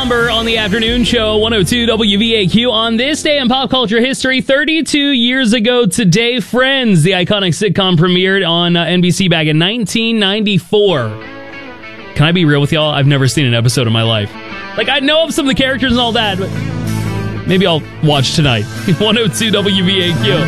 Number on the afternoon show, 102 WVAQ. On this day in pop culture history, 32 years ago today, Friends, the iconic sitcom, premiered on NBC back in 1994. Can I be real with y'all? I've never seen an episode in my life. Like, I know of some of the characters and all that, but maybe I'll watch tonight. 102 WVAQ.